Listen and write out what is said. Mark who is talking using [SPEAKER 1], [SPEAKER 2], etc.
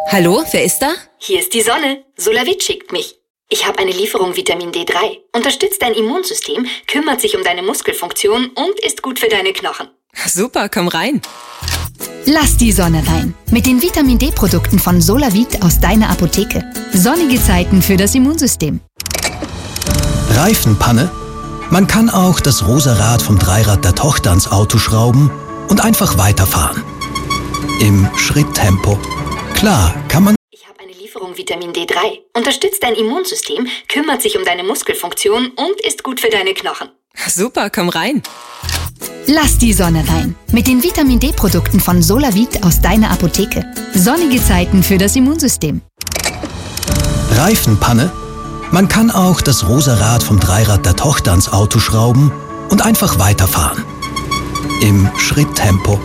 [SPEAKER 1] Hallo, wer ist da?
[SPEAKER 2] Hier ist die Sonne. Solavit schickt mich. Ich habe eine Lieferung Vitamin D3. Unterstützt dein Immunsystem, kümmert sich um deine Muskelfunktion und ist gut für deine Knochen.
[SPEAKER 1] Super, komm rein.
[SPEAKER 3] Lass die Sonne rein. Mit den Vitamin D-Produkten von Solavit aus deiner Apotheke. Sonnige Zeiten für das Immunsystem.
[SPEAKER 4] Reifenpanne? Man kann auch das rosa Rad vom Dreirad der Tochter ans Auto schrauben und einfach weiterfahren. Im Schritttempo. Klar, kann man...
[SPEAKER 2] Ich habe eine Lieferung Vitamin D3. Unterstützt dein Immunsystem, kümmert sich um deine Muskelfunktion und ist gut für deine Knochen.
[SPEAKER 1] Super, komm rein.
[SPEAKER 3] Lass die Sonne rein. Mit den Vitamin D-Produkten von Solavit aus deiner Apotheke. Sonnige Zeiten für das Immunsystem.
[SPEAKER 4] Reifenpanne? Man kann auch das rosa Rad vom Dreirad der Tochter ans Auto schrauben und einfach weiterfahren. Im Schritttempo.